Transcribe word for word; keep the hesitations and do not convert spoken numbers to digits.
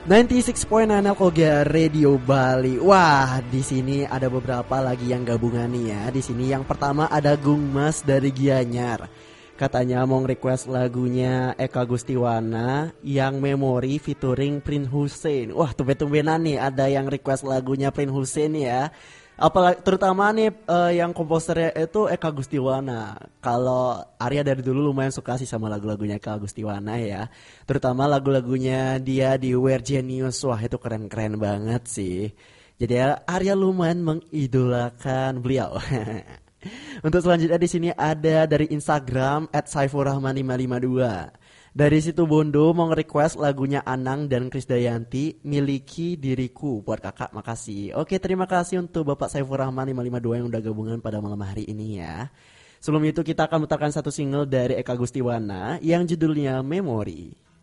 sembilan puluh enam titik sembilan Koga Radio Bali. Wah, di sini ada beberapa lagi yang gabungan nih ya. Di sini yang pertama ada Gung Mas dari Gianyar. Katanya mau request lagunya Eka Gustiwana yang Memori featuring Prince Hussein. Wah, tumben-tumbenan nih ada yang request lagunya Prince Hussein ya. Apalagi terutama nih uh, yang komposernya itu Eka Gustiwana. Kalau Arya dari dulu lumayan suka sih sama lagu-lagunya Eka Gustiwana ya. Terutama lagu-lagunya dia di We're Genius. Wah, itu keren-keren banget sih. Jadi ya, Arya lumayan mengidolakan beliau. Untuk selanjutnya di sini ada dari Instagram at saifurrahman lima lima dua. Dari situ Bondo mau nge-request lagunya Anang dan Krisdayanti, Miliki Diriku. Buat kakak, makasih. Oke, terima kasih untuk Bapak Saifurrahman lima lima dua yang udah gabungan pada malam hari ini ya. Sebelum itu kita akan putarkan satu single dari Eka Gustiwana yang judulnya Memori.